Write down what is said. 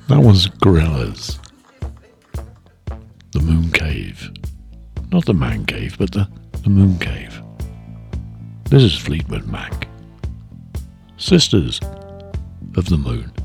That was Gorillaz. The Moon Cave. Not the Man Cave, but the Moon Cave. This is Fleetwood Mac. Sisters of the Moon.